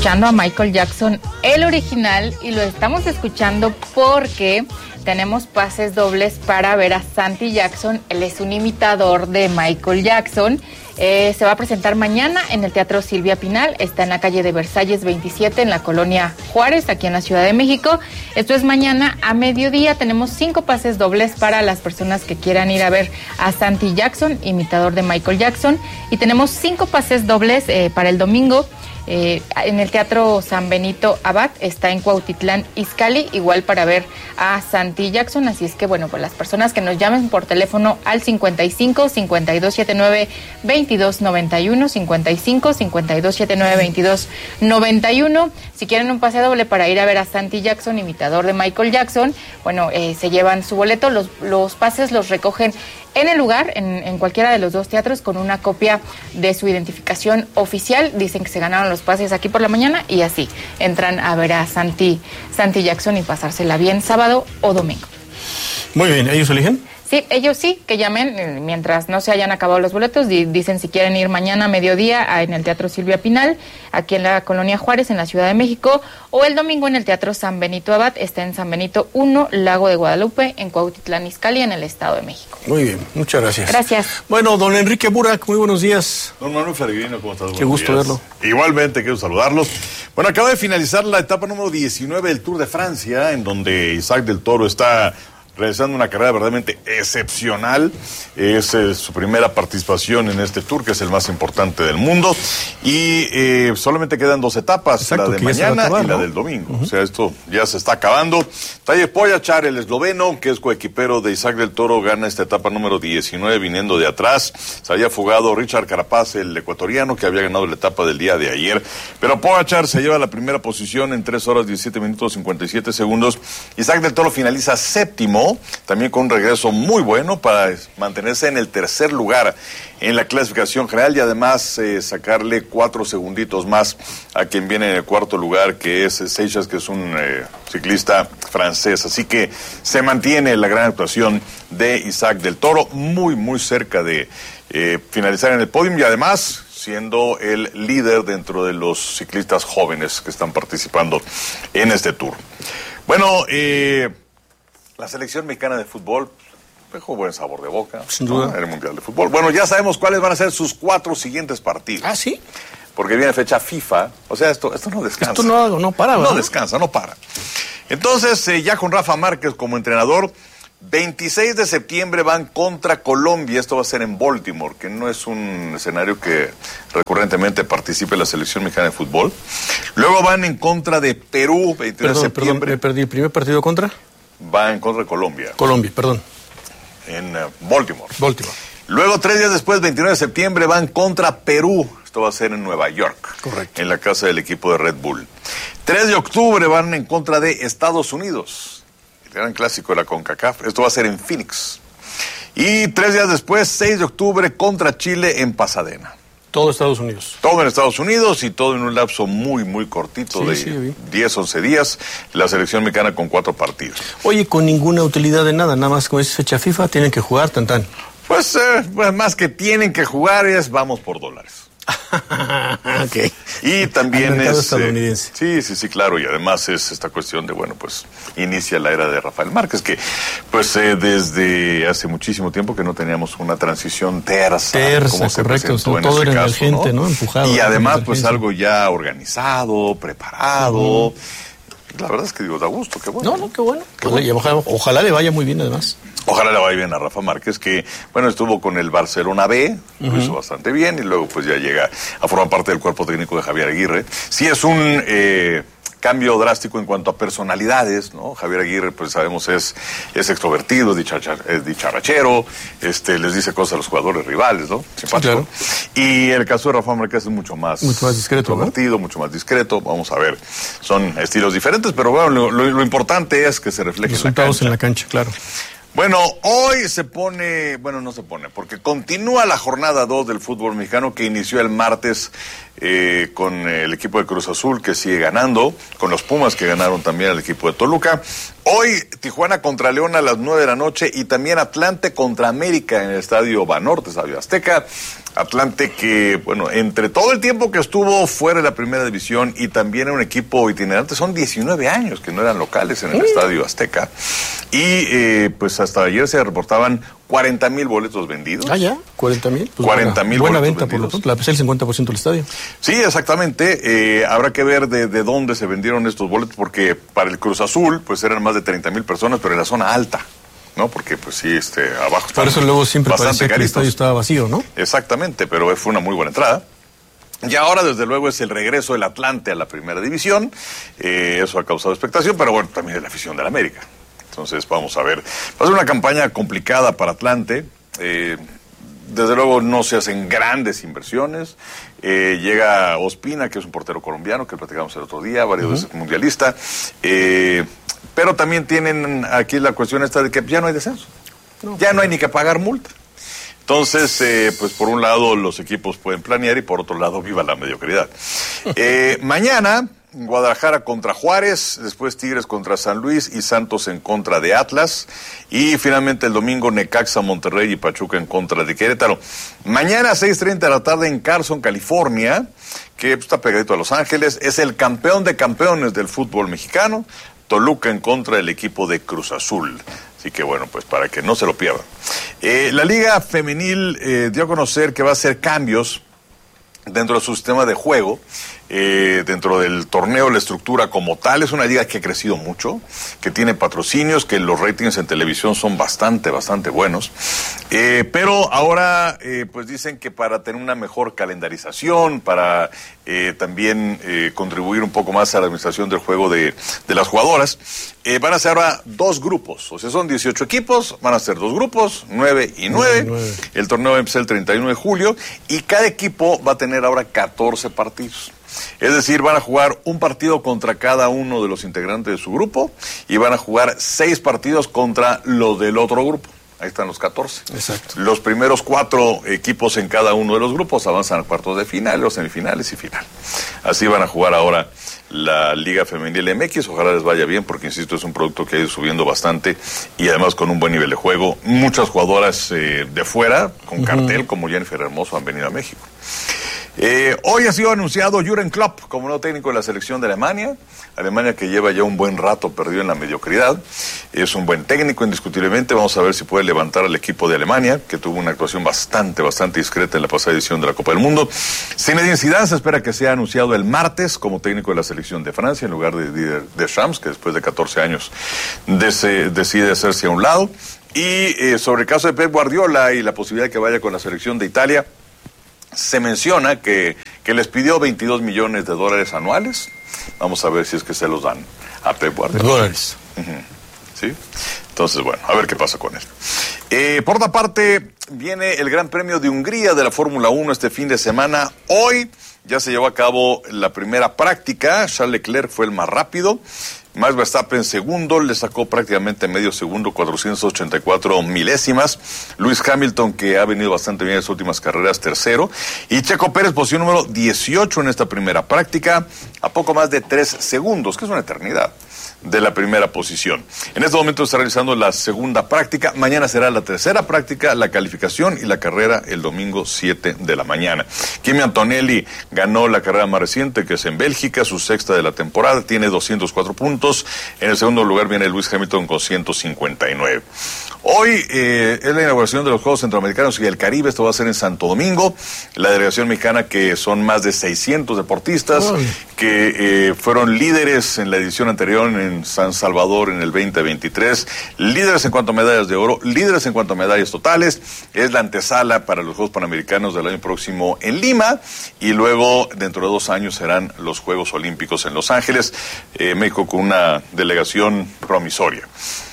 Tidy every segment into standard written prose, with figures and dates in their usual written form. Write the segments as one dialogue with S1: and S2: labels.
S1: escuchando a Michael Jackson, el original, y lo estamos escuchando porque tenemos pases dobles para ver a Santi Jackson. Él es un imitador de Michael Jackson. Se va a presentar mañana en el Teatro Silvia Pinal. Está en la calle de Versalles 27, en la colonia Juárez, aquí en la Ciudad de México. Esto es mañana a mediodía. Tenemos 5 pases dobles para las personas que quieran ir a ver a Santi Jackson, imitador de Michael Jackson. Y tenemos 5 pases dobles para el domingo. En el Teatro San Benito Abad, está en Cuautitlán Izcalli, igual para ver a Santi Jackson. Así es que bueno, pues las personas que nos llamen por teléfono al 55 5279 2291, 55 5279 2291. Si quieren un pase doble para ir a ver a Santi Jackson, imitador de Michael Jackson, bueno, se llevan su boleto. Los pases los recogen en el lugar, en cualquiera de los 2 teatros, con una copia de su identificación oficial. Dicen que se ganaron los pases aquí por la mañana y así entran a ver a Santi Jackson y pasársela bien sábado o domingo.
S2: Muy bien, ¿ellos eligen?
S1: Sí, ellos sí, que llamen mientras no se hayan acabado los boletos. Dicen si quieren ir mañana a mediodía en el Teatro Silvia Pinal, aquí en la Colonia Juárez, en la Ciudad de México, o el domingo en el Teatro San Benito Abad, está en San Benito 1, Lago de Guadalupe, en Cuautitlán Izcalli, en el Estado de México.
S2: Muy bien, muchas gracias.
S1: Gracias.
S2: Bueno, don Enrique Burak, muy buenos días.
S3: Don Manuel Ferregrino, ¿cómo estás?
S2: Qué gusto verlo.
S3: Igualmente, quiero saludarlos. Bueno, acaba de finalizar la etapa número 19 del Tour de Francia, en donde Isaac del Toro está realizando una carrera verdaderamente excepcional. Es su primera participación en este Tour, que es el más importante del mundo. Y solamente quedan 2 etapas, exacto, la de mañana y la del domingo. O sea, esto ya se está acabando. Tadej Pogačar, el esloveno, que es coequipero de Isaac del Toro, gana esta etapa número 19 viniendo de atrás. Se había fugado Richard Carapaz, el ecuatoriano, que había ganado la etapa del día de ayer. Pero Pogačar se lleva la primera posición en 3 horas 17 minutos 57 segundos. Isaac del Toro finaliza séptimo, también con un regreso muy bueno para mantenerse en el tercer lugar en la clasificación general y además sacarle 4 segunditos más a quien viene en el cuarto lugar, que es Seixas, que es un ciclista francés. Así que se mantiene la gran actuación de Isaac del Toro, muy muy cerca de finalizar en el podio y además siendo el líder dentro de los ciclistas jóvenes que están participando en este Tour. Bueno, la selección mexicana de fútbol dejó buen sabor de boca,
S2: sin duda,
S3: en el Mundial de Fútbol. Bueno, ya sabemos cuáles van a ser sus 4 siguientes partidos.
S2: ¿Ah, sí?
S3: Porque viene fecha FIFA. O sea, esto no descansa.
S2: Esto no para, ¿verdad?
S3: No descansa, no para. Entonces, ya con Rafa Márquez como entrenador, 26 de septiembre van contra Colombia. Esto va a ser en Baltimore, que no es un escenario que recurrentemente participe la selección mexicana de fútbol. Luego van en contra de Perú, 23 de septiembre.
S2: Perdón, me perdí. ¿El primer partido contra?
S3: Va en contra de Colombia.
S2: Colombia, perdón.
S3: En Baltimore.
S2: Baltimore.
S3: Luego, 3 días después, 29 de septiembre, van contra Perú. Esto va a ser en Nueva York.
S2: Correcto.
S3: En la casa del equipo de Red Bull. 3 de octubre van en contra de Estados Unidos. El gran clásico de la CONCACAF. Esto va a ser en Phoenix. Y 3 días después, 6 de octubre, contra Chile en Pasadena.
S2: Todo Estados Unidos.
S3: Todo en Estados Unidos y todo en un lapso muy, muy cortito de 10, 11 días. La selección mexicana con 4 partidos.
S2: Oye, con ninguna utilidad de nada, nada más con esa fecha FIFA tienen que jugar, tan.
S3: Pues más que tienen que jugar es vamos por dólares.
S2: Okay.
S3: Y también
S2: es
S3: estadounidense. Sí, claro, y además es esta cuestión de, bueno, pues inicia la era de Rafael Márquez, que pues desde hace muchísimo tiempo que no teníamos una transición tersa como se
S2: correcto,
S3: presentó en
S2: todo
S3: este
S2: era
S3: caso,
S2: emergente, ¿no? Empujado.
S3: Y además pues algo ya organizado, preparado. La verdad es que digo, da gusto, qué bueno.
S2: No, qué bueno. Ojalá le vaya muy bien además.
S3: Ojalá le vaya bien a Rafa Márquez, que, bueno, estuvo con el Barcelona B, lo hizo bastante bien, y luego pues ya llega a formar parte del cuerpo técnico de Javier Aguirre. Sí es un cambio drástico en cuanto a personalidades, ¿no? Javier Aguirre, pues sabemos, es extrovertido, es dicharachero, les dice cosas a los jugadores rivales, ¿no? Simpático. Claro. Y el caso de Rafa Márquez es mucho más
S2: discreto,
S3: extrovertido, ¿no? Mucho más discreto. Vamos a ver, son estilos diferentes, pero bueno, lo importante es que se refleje
S2: resultados en la cancha, claro.
S3: Bueno, hoy no se pone, porque continúa la jornada 2 del fútbol mexicano que inició el martes con el equipo de Cruz Azul que sigue ganando, con los Pumas que ganaron también al equipo de Toluca. Hoy Tijuana contra León a las 9 de la noche y también Atlante contra América en el Estadio Banorte, Estadio Azteca. Atlante que, bueno, entre todo el tiempo que estuvo fuera de la primera división y también en un equipo itinerante, son 19 años que no eran locales en el Estadio Azteca. Y pues hasta ayer se reportaban 40,000 boletos vendidos.
S2: Ah, ya, 40,000. Pues
S3: 40,000
S2: buena
S3: boletos
S2: venta,
S3: vendidos.
S2: por lo pronto, la el 50% del estadio.
S3: Sí, exactamente. Habrá que ver de dónde se vendieron estos boletos, porque para el Cruz Azul, pues eran más de 30,000 personas, pero en la zona alta, ¿no? Porque pues sí, abajo
S2: Por eso luego siempre
S3: bastante
S2: parecía que el
S3: caritos.
S2: estadio estaba vacío, ¿no?
S3: Exactamente, pero fue una muy buena entrada. Y ahora, desde luego, es el regreso del Atlante a la primera división. Eso ha causado expectación, pero bueno, también es la afición del América. Entonces, vamos a ver. Va a ser una campaña complicada para Atlante. Desde luego, no se hacen grandes inversiones. Llega Ospina, que es un portero colombiano, que platicamos el otro día, varias veces mundialista. Pero también tienen aquí la cuestión esta de que ya no hay descenso. Ya no hay ni que pagar multa. Entonces, pues por un lado los equipos pueden planear y por otro lado viva la mediocridad. Mañana, Guadalajara contra Juárez, después Tigres contra San Luis y Santos en contra de Atlas. Y finalmente el domingo Necaxa, Monterrey y Pachuca en contra de Querétaro. Mañana a 6:30 de la tarde en Carson, California, que está pegadito a Los Ángeles, es el campeón de campeones del fútbol mexicano, Toluca en contra del equipo de Cruz Azul. Así que bueno, pues para que no se lo pierdan. La Liga Femenil dio a conocer que va a hacer cambios dentro de su sistema de juego. Dentro del torneo, la estructura como tal, es una liga que ha crecido mucho, que tiene patrocinios, que los ratings en televisión son bastante buenos, pero ahora pues dicen que para tener una mejor calendarización, para también contribuir un poco más a la administración del juego de las jugadoras, van a ser ahora 2 grupos, o sea, son 18 equipos, van a ser 2 grupos, 9 y 9, el torneo va a empezar el 31 de julio, y cada equipo va a tener ahora 14 partidos. Es decir, van a jugar un partido contra cada uno de los integrantes de su grupo y van a jugar 6 partidos contra los del otro grupo. Ahí están los 14.
S2: Exacto.
S3: Los primeros 4 equipos en cada uno de los grupos avanzan a cuartos de final, los semifinales y final. Así van a jugar ahora la Liga Femenil MX. Ojalá les vaya bien porque, insisto, es un producto que ha ido subiendo bastante y además con un buen nivel de juego. Muchas jugadoras de fuera, con cartel, como Jennifer Hermoso, han venido a México. Hoy ha sido anunciado Jürgen Klopp como nuevo técnico de la selección de Alemania. Alemania que lleva ya un buen rato perdido en la mediocridad. Es un buen técnico, indiscutiblemente. Vamos a ver si puede levantar al equipo de Alemania, que tuvo una actuación bastante discreta en la pasada edición de la Copa del Mundo. Zinedine Zidane se espera que sea anunciado el martes como técnico de la selección de Francia en lugar de Didier Deschamps, que después de 14 años decide hacerse a un lado. Y sobre el caso de Pep Guardiola y la posibilidad de que vaya con la selección de Italia, se menciona que les pidió $22 millones anuales. Vamos a ver si es que se los dan a Pep Guardiola.
S2: Dólares.
S3: ¿Sí? Entonces, bueno, a ver qué pasa con él. Por otra parte, viene el Gran Premio de Hungría de la Fórmula 1 este fin de semana. Hoy ya se llevó a cabo la primera práctica. Charles Leclerc fue el más rápido. Max Verstappen segundo, le sacó prácticamente medio segundo, 484 milésimas. Lewis Hamilton, que ha venido bastante bien en las últimas carreras, tercero. Y Checo Pérez, posición número 18 en esta primera práctica, a poco más de 3 segundos, que es una eternidad, de la primera posición. En este momento está realizando la segunda práctica. Mañana será la tercera práctica, la calificación y la carrera el domingo 7 de la mañana. Kimi Antonelli ganó la carrera más reciente, que es en Bélgica, su sexta de la temporada, tiene 204 puntos. En el segundo lugar viene Lewis Hamilton con 159. Hoy es la inauguración de los Juegos Centroamericanos y el Caribe. Esto va a ser en Santo Domingo. La delegación mexicana, que son más de 600 deportistas, que fueron líderes en la edición anterior en San Salvador en el 2023, líderes en cuanto a medallas de oro, líderes en cuanto a medallas totales. Es la antesala para los Juegos Panamericanos del año próximo en Lima, y luego dentro de 2 años serán los Juegos Olímpicos en Los Ángeles. México con una delegación promisoria.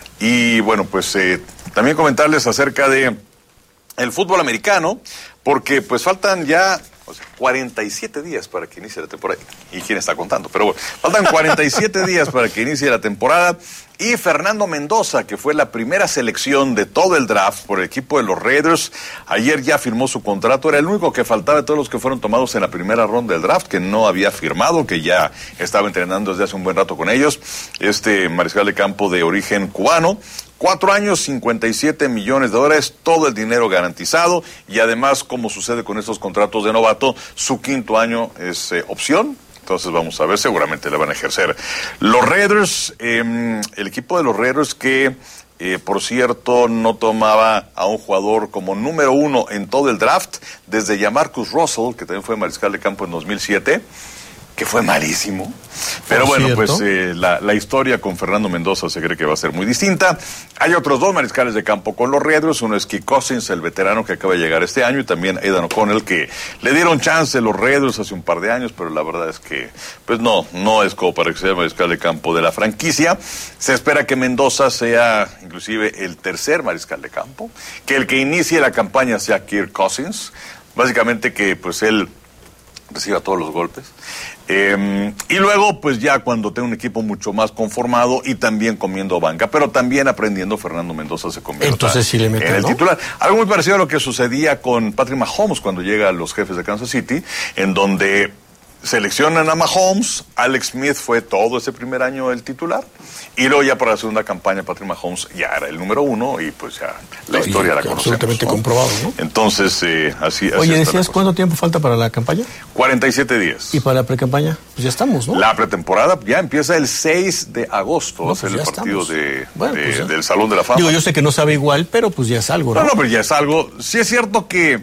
S3: Y bueno, pues también comentarles acerca de el fútbol americano, porque pues faltan ya O sea, 47 días para que inicie la temporada. ¿Y quién está contando? Pero bueno, faltan 47 días para que inicie la temporada. Y Fernando Mendoza, que fue la primera selección de todo el draft por el equipo de los Raiders, ayer ya firmó su contrato. Era el único que faltaba de todos los que fueron tomados en la primera ronda del draft, que no había firmado, que ya estaba entrenando desde hace un buen rato con ellos. Este mariscal de campo de origen cubano. 4 años, $57 millones, todo el dinero garantizado, y además, como sucede con estos contratos de novato, su quinto año es opción. Entonces vamos a ver, seguramente le van a ejercer. Los Raiders, el equipo de los Raiders que, por cierto, no tomaba a un jugador como número 1 en todo el draft, desde Jamarcus Russell, que también fue mariscal de campo en 2007, que fue malísimo. Pero bueno, pues la historia con Fernando Mendoza se cree que va a ser muy distinta. Hay otros 2 mariscales de campo con los Raiders. Uno es Kirk Cousins, el veterano que acaba de llegar este año, y también Aidan O'Connell, que le dieron chance los Raiders hace un par de años, pero la verdad es que pues no es como para que sea mariscal de campo de la franquicia. Se espera que Mendoza sea inclusive el tercer mariscal de campo, que el que inicie la campaña sea Kirk Cousins. Básicamente que pues él reciba todos los golpes. Y luego, pues ya cuando tenga un equipo mucho más conformado y también comiendo banca, pero también aprendiendo, Fernando Mendoza se convierte en el titular. Algo muy parecido a lo que sucedía con Patrick Mahomes cuando llega a los Jefes de Kansas City, en donde seleccionan a Mahomes, Alex Smith fue todo ese primer año el titular, y luego ya para la segunda campaña Patrick Mahomes ya era el número 1, y pues ya la historia la conocemos.
S2: Absolutamente comprobado, ¿no?
S3: Entonces, así
S2: Oye, decías, ¿cuánto tiempo falta para la campaña?
S3: 47 días.
S2: ¿Y para la precampaña? Pues ya estamos, ¿no?
S3: La pretemporada ya empieza el 6 de agosto, va a ser el partido del Salón de la Fama.
S2: Digo, yo sé que no sabe igual, pero pues ya es algo, ¿no?
S3: No, pero ya es algo. Sí es cierto que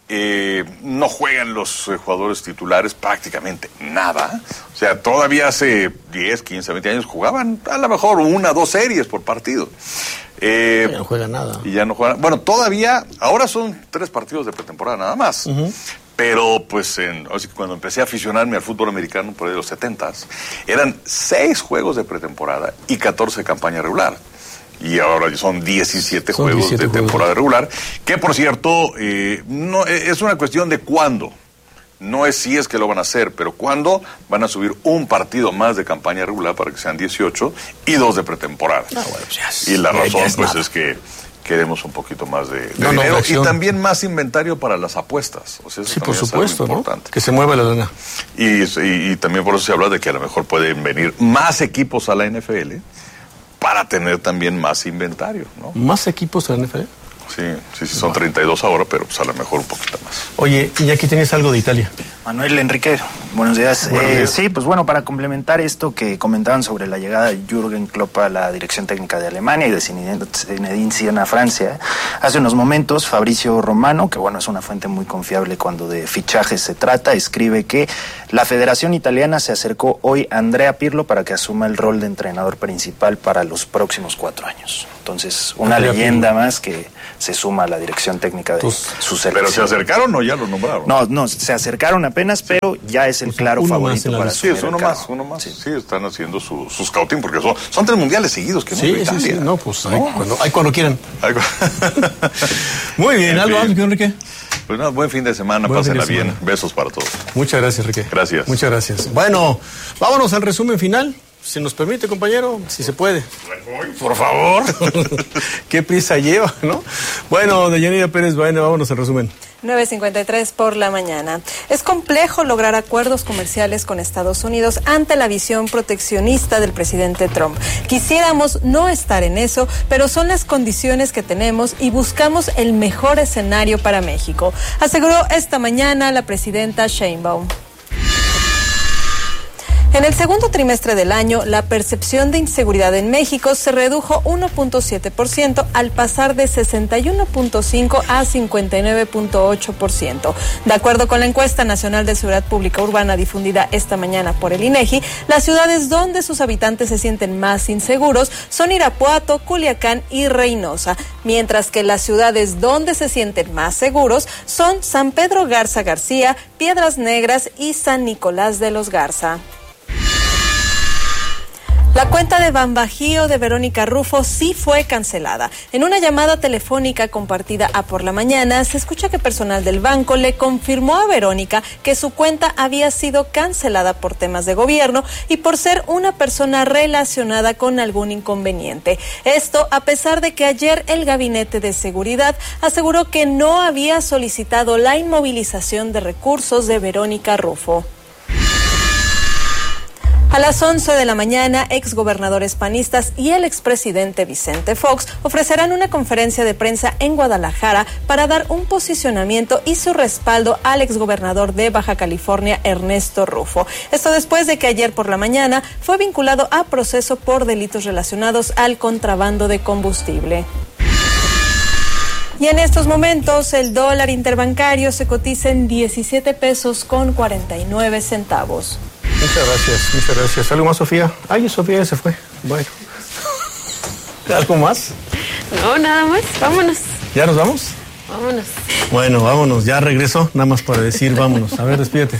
S3: no juegan los jugadores titulares prácticamente nada. O sea, todavía hace 10, 15, 20 años jugaban a lo mejor 1 o 2 series por partido.
S2: Ya no juegan nada.
S3: Y ya no juegan. Bueno, todavía, ahora son 3 partidos de pretemporada nada más. Pero pues así que cuando empecé a aficionarme al fútbol americano por ahí de los 70s, eran 6 juegos de pretemporada y 14 campaña regular. Y ahora son 17 juegos de temporada regular, que por cierto, no es una cuestión de cuándo. No es si es que lo van a hacer, pero cuándo van a subir un partido más de campaña regular para que sean 18 y 2 de pretemporada. Y la razón pues es que queremos un poquito más de dinero y también más inventario para las apuestas. O sea, eso
S2: por supuesto,
S3: es algo importante.
S2: ¿No? Que se mueva la lana.
S3: Y también por eso se habla de que a lo mejor pueden venir más equipos a la NFL para tener también más inventario, ¿no?
S2: ¿Más equipos a la NFL?
S3: Sí, son 32 ahora, pero pues a lo mejor un poquito más.
S2: Oye, y aquí tienes algo de Italia.
S4: Manuel, Enrique, buenos días. Sí, pues bueno, para complementar esto que comentaban sobre la llegada de Jürgen Klopp a la dirección técnica de Alemania y de Zinedine Zidane a Francia, hace unos momentos Fabrizio Romano, que bueno, es una fuente muy confiable cuando de fichajes se trata, escribe que la Federación Italiana se acercó hoy a Andrea Pirlo para que asuma el rol de entrenador principal para los próximos 4 años. Entonces, una leyenda más que se suma a la dirección técnica de su selección.
S3: ¿Pero se acercaron o ya lo nombraron?
S4: No, se acercaron apenas, pero ya es el claro favorito para
S3: Sí, es uno más. Sí, están haciendo su scouting porque son 3 mundiales seguidos que no Italia.
S2: Sí, no, pues cuando quieran. Muy bien, ¿algo más, Enrique?
S3: Pues nada, buen fin de semana, pásenla bien. Besos para todos.
S2: Muchas gracias, Enrique.
S3: Gracias.
S2: Muchas gracias. Bueno, vámonos al resumen final. Si nos permite, compañero, si se puede. Por favor. Qué prisa lleva, ¿no? Bueno, Deyanira Pérez, vámonos al resumen.
S5: 9:53 por la mañana. Es complejo lograr acuerdos comerciales con Estados Unidos ante la visión proteccionista del presidente Trump. Quisiéramos no estar en eso, pero son las condiciones que tenemos y buscamos el mejor escenario para México, aseguró esta mañana la presidenta Sheinbaum. En el segundo trimestre del año, la percepción de inseguridad en México se redujo 1.7% al pasar de 61.5 a 59.8%. De acuerdo con la encuesta nacional de seguridad pública urbana difundida esta mañana por el INEGI, las ciudades donde sus habitantes se sienten más inseguros son Irapuato, Culiacán y Reynosa, mientras que las ciudades donde se sienten más seguros son San Pedro Garza García, Piedras Negras y San Nicolás de los Garza. La cuenta de Banbajío de Verónica Rufo sí fue cancelada. En una llamada telefónica compartida a Por la Mañana, se escucha que personal del banco le confirmó a Verónica que su cuenta había sido cancelada por temas de gobierno y por ser una persona relacionada con algún inconveniente. Esto a pesar de que ayer el Gabinete de Seguridad aseguró que no había solicitado la inmovilización de recursos de Verónica Rufo. A las 11 de la mañana, exgobernadores panistas y el expresidente Vicente Fox ofrecerán una conferencia de prensa en Guadalajara para dar un posicionamiento y su respaldo al exgobernador de Baja California, Ernesto Rufo. Esto después de que ayer por la mañana fue vinculado a proceso por delitos relacionados al contrabando de combustible. Y en estos momentos el dólar interbancario se cotiza en 17 pesos con 49 centavos.
S2: Muchas gracias. ¿Algo más, Sofía? Ay, Sofía ya se fue. Bueno. ¿Algo más?
S6: No, nada más. Vámonos.
S2: ¿Ya nos vamos?
S6: Vámonos.
S2: Bueno, vámonos. Ya regresó, nada más para decir vámonos. A ver, despídete.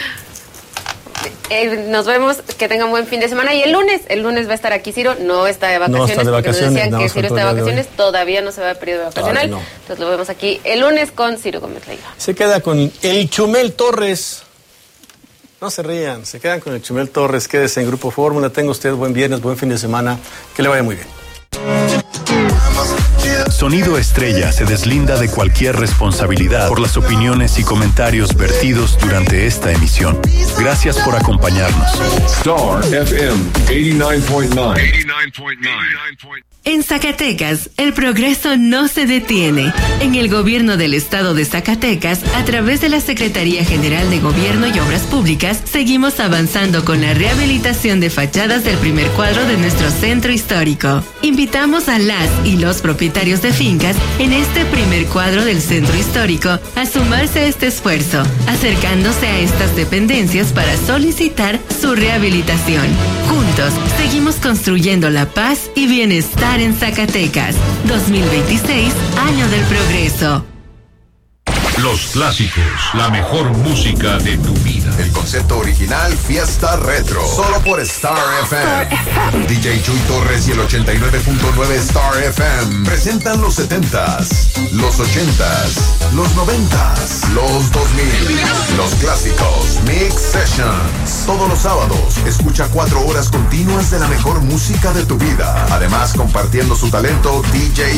S6: Nos vemos, que tengan buen fin de semana. Y el lunes va a estar aquí Ciro, no está de vacaciones.
S2: No está de vacaciones.
S6: Porque nos decían que Ciro está de vacaciones, todavía no se va a periodo vacacional. No. Entonces lo vemos aquí el lunes con Ciro Gómez Leiva.
S2: Se queda con el Chumel Torres. No se rían, se quedan con el Chumel Torres. Quédese en Grupo Fórmula. Tenga usted buen viernes, buen fin de semana. Que le vaya muy bien.
S7: Sonido Estrella se deslinda de cualquier responsabilidad por las opiniones y comentarios vertidos durante esta emisión. Gracias por acompañarnos.
S8: Star FM 89.9.
S9: En Zacatecas, el progreso no se detiene. En el gobierno del estado de Zacatecas, a través de la Secretaría General de Gobierno y Obras Públicas, seguimos avanzando con la rehabilitación de fachadas del primer cuadro de nuestro centro histórico. Invitamos a las y los propietarios de fincas en este primer cuadro del centro histórico a sumarse a este esfuerzo, acercándose a estas dependencias para solicitar su rehabilitación. Juntos, seguimos construyendo la paz y bienestar en Zacatecas. 2026, año del progreso.
S8: Los clásicos, la mejor música de tu vida.
S10: El concepto original, Fiesta Retro. Solo por Star FM. DJ Chuy Torres y el 89.9 Star FM presentan los 70s, los 80s, los 90s, los 2000, los clásicos, Mix Sessions. Todos los sábados, escucha 4 horas continuas de la mejor música de tu vida. Además, compartiendo su talento, DJ